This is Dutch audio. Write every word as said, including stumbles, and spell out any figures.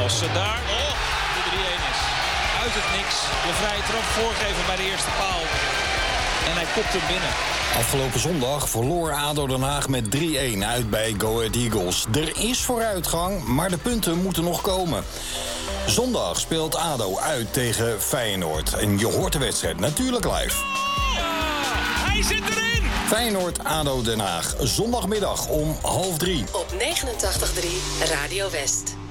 Als ze daar oh, de drie-een is. Uit het niks. De vrije trap voorgeven bij de eerste paal. En hij kopt hem binnen. Afgelopen zondag verloor A D O Den Haag met drie-een uit bij Go Ahead Eagles. Er is vooruitgang, maar de punten moeten nog komen. Zondag speelt A D O uit tegen Feyenoord. En je hoort de wedstrijd natuurlijk live. Ja, hij zit erin! Feyenoord A D O Den Haag, zondagmiddag om half drie. Op negenentachtig komma drie Radio West.